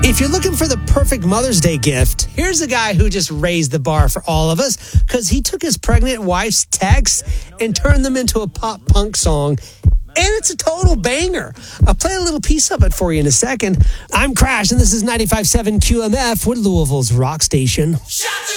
If you're looking for the perfect Mother's Day gift, here's a guy who just raised the bar for all of us because he took his pregnant wife's texts and turned them into a pop punk song. And it's a total banger. I'll play a little piece of it for you in a second. I'm Crash, and this is 95.7 QMF with Louisville's rock station.